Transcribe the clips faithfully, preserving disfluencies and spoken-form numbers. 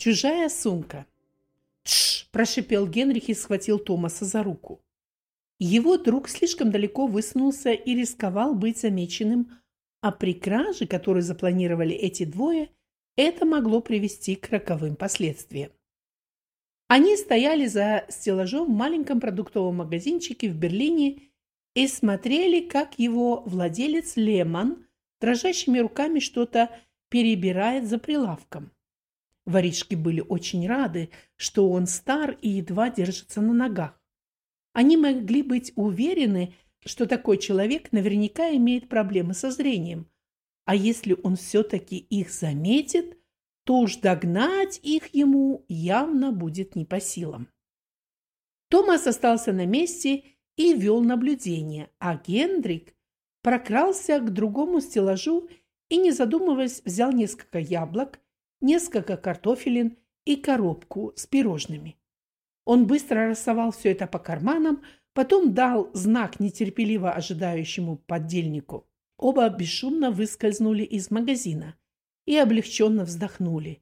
Чужая сумка. «Тш!» – прошипел Генрих и схватил Томаса за руку. Его друг слишком далеко высунулся и рисковал быть замеченным, а при краже, которую запланировали эти двое, это могло привести к роковым последствиям. Они стояли за стеллажом в маленьком продуктовом магазинчике в Берлине и смотрели, как его владелец Леман дрожащими руками что-то перебирает за прилавком. Воришки были очень рады, что он стар и едва держится на ногах. Они могли быть уверены, что такой человек наверняка имеет проблемы со зрением, а если он все-таки их заметит, то уж догнать их ему явно будет не по силам. Томас остался на месте и вел наблюдение, а Генрих прокрался к другому стеллажу и, не задумываясь, взял несколько яблок, несколько картофелин и коробку с пирожными. Он быстро рассовал все это по карманам, потом дал знак нетерпеливо ожидающему поддельнику. Оба бесшумно выскользнули из магазина и облегченно вздохнули.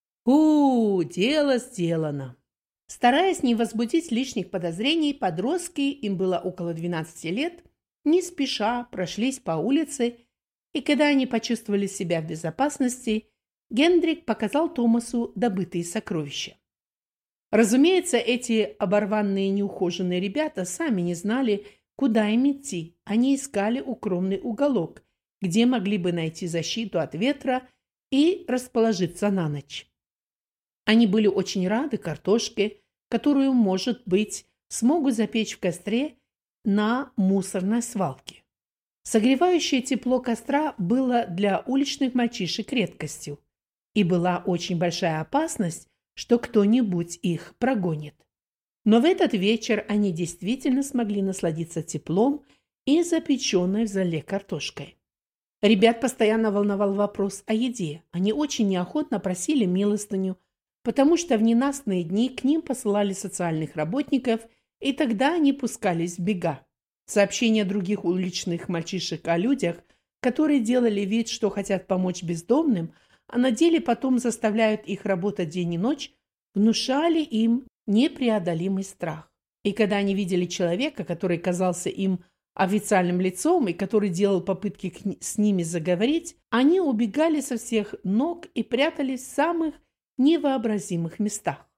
«У, дело сделано!» Стараясь не возбудить лишних подозрений, подростки, им было около двенадцати лет, не спеша прошлись по улице, и когда они почувствовали себя в безопасности, Генрих показал Томасу добытые сокровища. Разумеется, эти оборванные неухоженные ребята сами не знали, куда им идти. Они искали укромный уголок, где могли бы найти защиту от ветра и расположиться на ночь. Они были очень рады картошке, которую, может быть, смогут запечь в костре на мусорной свалке. Согревающее тепло костра было для уличных мальчишек редкостью, и была очень большая опасность, что кто-нибудь их прогонит. Но в этот вечер они действительно смогли насладиться теплом и запеченной в зале картошкой. Ребят постоянно волновал вопрос о еде. Они очень неохотно просили милостыню, потому что в ненастные дни к ним посылали социальных работников, и тогда они пускались в бега. Сообщения других уличных мальчишек о людях, которые делали вид, что хотят помочь бездомным, а на деле потом заставляют их работать день и ночь, внушали им непреодолимый страх. И когда они видели человека, который казался им официальным лицом и который делал попытки с ними заговорить, они убегали со всех ног и прятались в самых невообразимых местах.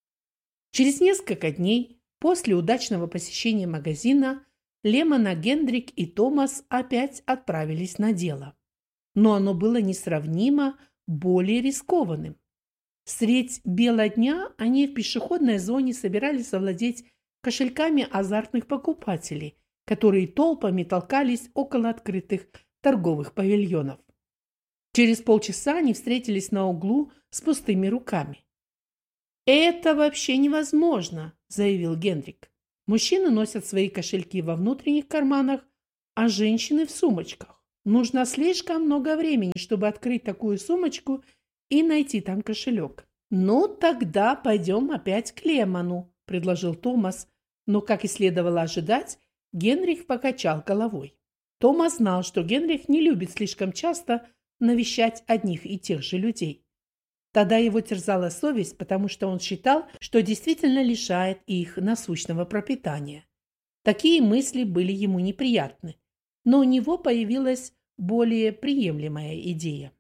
Через несколько дней после удачного посещения магазина Леман, Генрих и Томас опять отправились на дело. Но оно было несравнимо более рискованным. Средь бела дня они в пешеходной зоне собирались завладеть кошельками азартных покупателей, которые толпами толкались около открытых торговых павильонов. Через полчаса они встретились на углу с пустыми руками. «Это вообще невозможно», – заявил Генрих. «Мужчины носят свои кошельки во внутренних карманах, а женщины в сумочках. Нужно слишком много времени, чтобы открыть такую сумочку и найти там кошелек». «Ну, тогда пойдем опять к Леману», – предложил Томас, но, как и следовало ожидать, Генрих покачал головой. Томас знал, что Генрих не любит слишком часто навещать одних и тех же людей. Тогда его терзала совесть, потому что он считал, что действительно лишает их насущного пропитания. Такие мысли были ему неприятны, но у него появилась более приемлемая идея.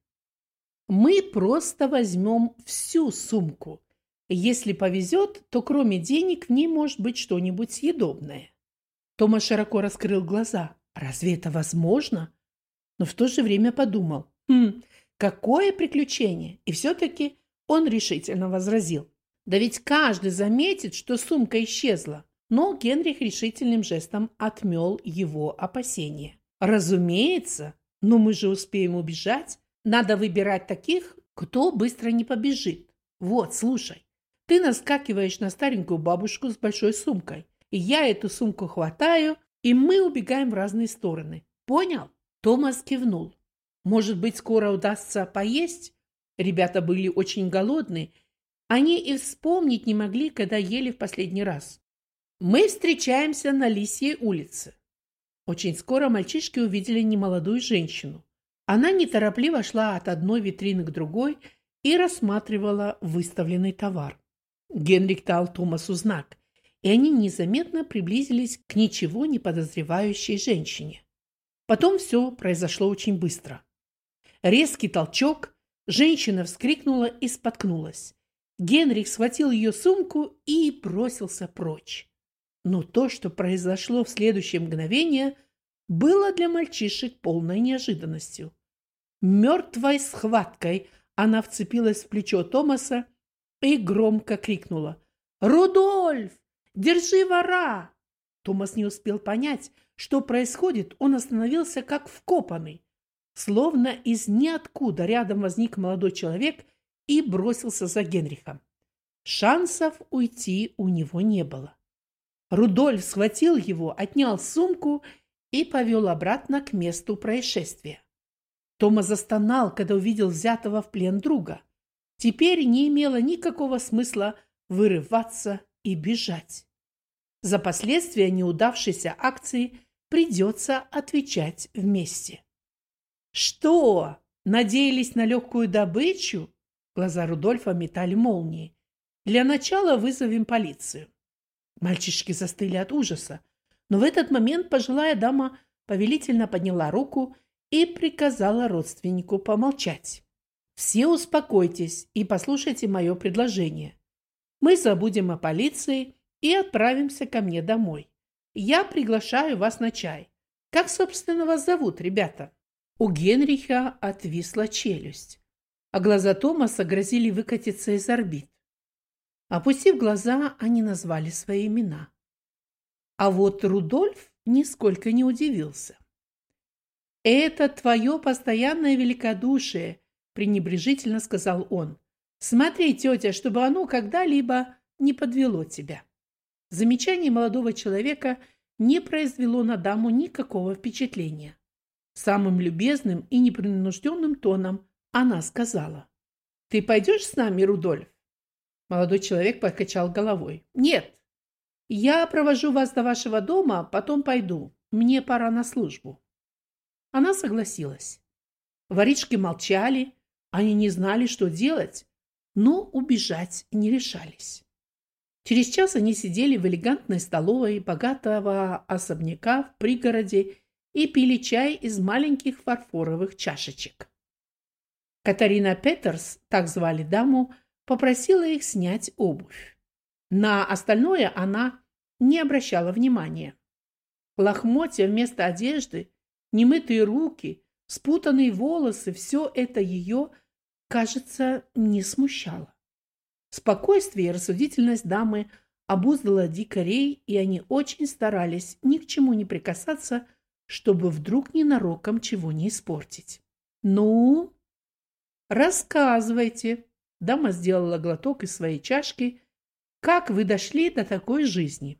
«Мы просто возьмем всю сумку. Если повезет, то кроме денег в ней может быть что-нибудь съедобное». Томас широко раскрыл глаза. Разве это возможно? Но в то же время подумал, хм, какое приключение! И все-таки он решительно возразил. Да ведь каждый заметит, что сумка исчезла. Но Генрих решительным жестом отмел его опасения. Разумеется, но мы же успеем убежать. Надо выбирать таких, кто быстро не побежит. Вот, слушай, ты наскакиваешь на старенькую бабушку с большой сумкой. И я эту сумку хватаю, и мы убегаем в разные стороны. Понял? Томас кивнул. Может быть, скоро удастся поесть? Ребята были очень голодны. Они и вспомнить не могли, когда ели в последний раз. Мы встречаемся на Лисьей улице. Очень скоро мальчишки увидели немолодую женщину. Она неторопливо шла от одной витрины к другой, и рассматривала выставленный товар. Генрих дал Томасу знак, и они незаметно приблизились к ничего не подозревающей женщине. Потом все произошло очень быстро. Резкий толчок, женщина вскрикнула и споткнулась. Генрих схватил ее сумку и бросился прочь. Но то, что произошло в следующее мгновение, было для мальчишек полной неожиданностью. Мертвой схваткой она вцепилась в плечо Томаса и громко крикнула: «Рудольф, держи вора!» Томас не успел понять, что происходит, он остановился как вкопанный. Словно из ниоткуда рядом возник молодой человек и бросился за Генрихом. Шансов уйти у него не было. Рудольф схватил его, отнял сумку и повел обратно к месту происшествия. Томас застонал, когда увидел взятого в плен друга. Теперь не имело никакого смысла вырываться и бежать. За последствия неудавшейся акции придется отвечать вместе. «Что? Надеялись на легкую добычу?» Глаза Рудольфа метали молнии. «Для начала вызовем полицию». Мальчишки застыли от ужаса, но в этот момент пожилая дама повелительно подняла руку и приказала родственнику помолчать. «Все успокойтесь и послушайте мое предложение. Мы забудем о полиции и отправимся ко мне домой. Я приглашаю вас на чай. Как, собственно, вас зовут, ребята?» У Генриха отвисла челюсть, а глаза Томаса грозили выкатиться из орбит. Опустив глаза, они назвали свои имена. А вот Рудольф нисколько не удивился. «Это твое постоянное великодушие», – пренебрежительно сказал он. «Смотри, тетя, чтобы оно когда-либо не подвело тебя». Замечание молодого человека не произвело на даму никакого впечатления. Самым любезным и непринужденным тоном она сказала: «Ты пойдешь с нами, Рудольф?» Молодой человек покачал головой. «Нет, я провожу вас до вашего дома, потом пойду. Мне пора на службу». Она согласилась. Воришки молчали, они не знали, что делать, но убежать не решались. Через час они сидели в элегантной столовой богатого особняка в пригороде и пили чай из маленьких фарфоровых чашечек. Катарина Петерс, так звали даму, попросила их снять обувь. На остальное она не обращала внимания. Лохмотья вместо одежды, немытые руки, спутанные волосы – все это ее, кажется, не смущало. Спокойствие и рассудительность дамы обуздала дикарей, и они очень старались ни к чему не прикасаться, чтобы вдруг ненароком чего не испортить. «Ну, рассказывайте», – дама сделала глоток из своей чашки, – «как вы дошли до такой жизни?»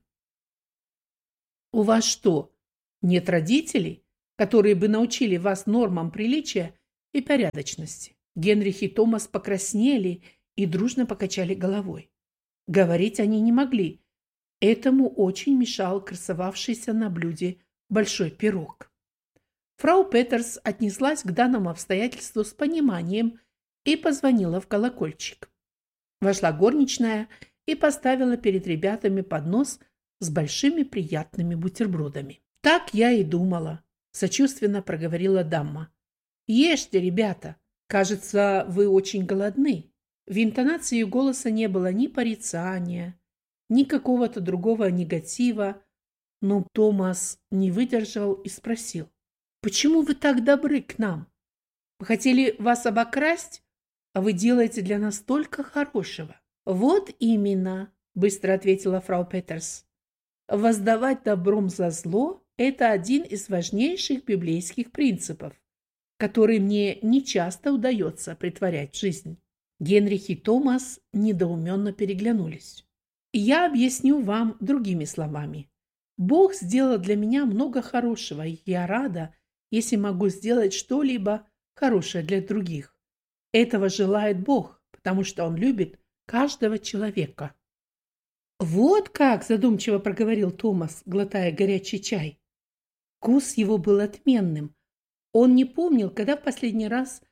«У вас что, нет родителей, которые бы научили вас нормам приличия и порядочности?» Генрих и Томас покраснели и дружно покачали головой. Говорить они не могли. Этому очень мешал красовавшийся на блюде большой пирог. Фрау Петерс отнеслась к данному обстоятельству с пониманием и позвонила в колокольчик. Вошла горничная и поставила перед ребятами поднос с большими приятными бутербродами. «Так я и думала», – сочувственно проговорила дама. «Ешьте, ребята, кажется, вы очень голодны». В интонации ее голоса не было ни порицания, ни какого-то другого негатива, но Томас не выдержал и спросил: «Почему вы так добры к нам? Мы хотели вас обокрасть, а вы делаете для нас столько хорошего». «Вот именно», – быстро ответила фрау Петерс. «Воздавать добром за зло – это один из важнейших библейских принципов, который мне нечасто удается претворять в жизнь». Генрих и Томас недоуменно переглянулись. «Я объясню вам другими словами. Бог сделал для меня много хорошего, и я рада, если могу сделать что-либо хорошее для других. Этого желает Бог, потому что Он любит каждого человека». «Вот как!» – задумчиво проговорил Томас, глотая горячий чай. Вкус его был отменным. Он не помнил, когда в последний раз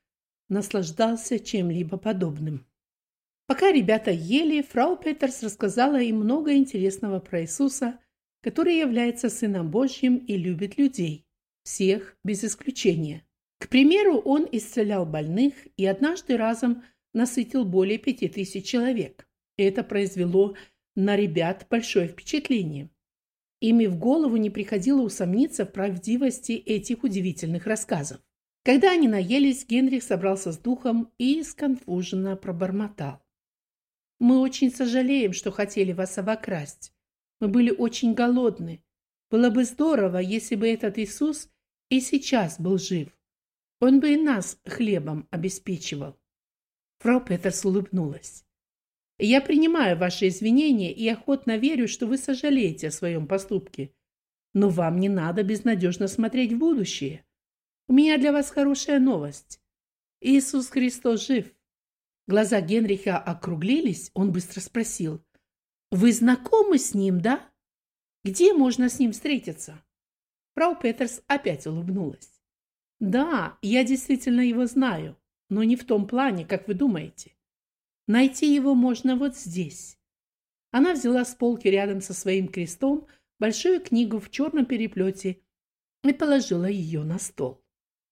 наслаждался чем-либо подобным. Пока ребята ели, фрау Петерс рассказала им много интересного про Иисуса, который является Сыном Божьим и любит людей, всех без исключения. К примеру, он исцелял больных и однажды разом насытил более пяти тысяч человек. Это произвело на ребят большое впечатление. Им и в голову не приходило усомниться в правдивости этих удивительных рассказов. Когда они наелись, Генрих собрался с духом и сконфуженно пробормотал: «Мы очень сожалеем, что хотели вас обокрасть. Мы были очень голодны. Было бы здорово, если бы этот Иисус и сейчас был жив. Он бы и нас хлебом обеспечивал». Фрау Петерс улыбнулась. «Я принимаю ваши извинения и охотно верю, что вы сожалеете о своем поступке. Но вам не надо безнадежно смотреть в будущее. У меня для вас хорошая новость. Иисус Христос жив». Глаза Генриха округлились, он быстро спросил: «Вы знакомы с ним, да? Где можно с ним встретиться?» Фрау Петерс опять улыбнулась. «Да, я действительно его знаю, но не в том плане, как вы думаете. Найти его можно вот здесь». Она взяла с полки рядом со своим крестом большую книгу в черном переплете и положила ее на стол.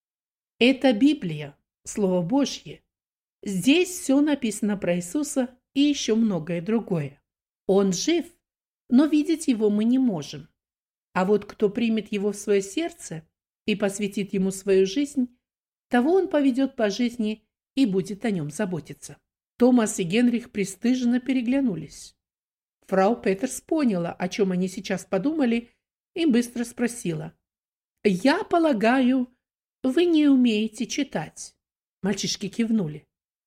«Это Библия, Слово Божье. Здесь все написано про Иисуса и еще многое другое. Он жив, но видеть его мы не можем. А вот кто примет его в свое сердце и посвятит ему свою жизнь, того он поведет по жизни и будет о нем заботиться». Томас и Генрих пристыженно переглянулись. Фрау Петерс поняла, о чем они сейчас подумали, и быстро спросила: «Я полагаю, вы не умеете читать?» Мальчишки кивнули.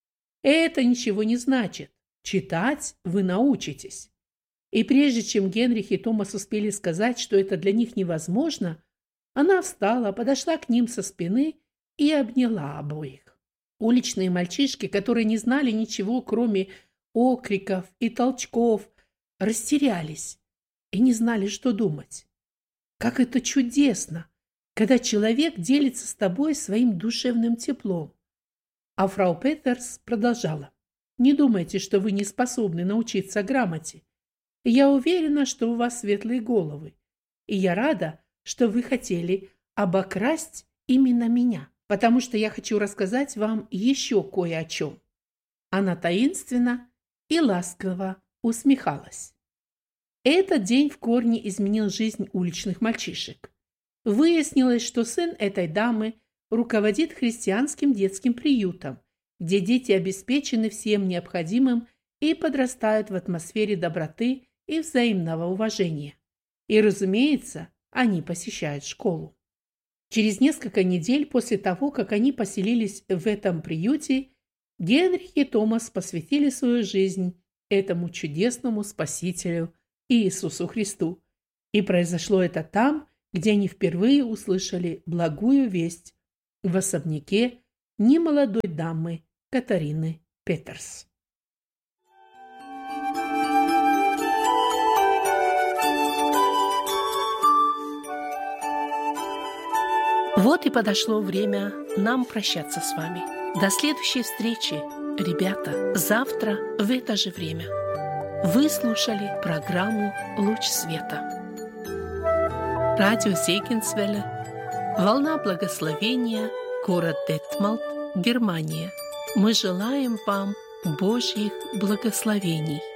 «Это ничего не значит. Читать вы научитесь». И прежде чем Генрих и Томас успели сказать, что это для них невозможно, она встала, подошла к ним со спины и обняла обоих. Уличные мальчишки, которые не знали ничего, кроме окриков и толчков, растерялись и не знали, что думать. Как это чудесно, когда человек делится с тобой своим душевным теплом. А фрау Петерс продолжала: «Не думайте, что вы не способны научиться грамоте. Я уверена, что у вас светлые головы, и я рада, что вы хотели обокрасть именно меня, потому что я хочу рассказать вам еще кое о чем». Она таинственно и ласково усмехалась. Этот день в корне изменил жизнь уличных мальчишек. Выяснилось, что сын этой дамы руководит христианским детским приютом, где дети обеспечены всем необходимым и подрастают в атмосфере доброты и взаимного уважения. И, разумеется, они посещают школу. Через несколько недель после того, как они поселились в этом приюте, Генрих и Томас посвятили свою жизнь этому чудесному Спасителю Иисусу Христу. И произошло это там, где они впервые услышали благую весть в особняке немолодой дамы Катарины Петерс. Вот и подошло время нам прощаться с вами. До следующей встречи, ребята, завтра в это же время. Вы слушали программу «Луч света». Радио Зегенсвелле, волна благословения, город Детмалт, Германия. Мы желаем вам Божьих благословений.